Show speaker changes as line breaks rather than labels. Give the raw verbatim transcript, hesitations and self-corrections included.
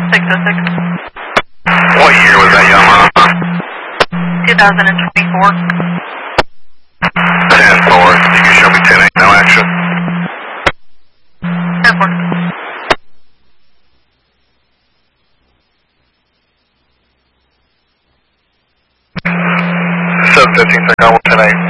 six oh six.
What year was that Yamaha?
two thousand twenty-four.
ten four. You can show me ten eight, no action.
ten four.
seven fifteen, second, ten eight.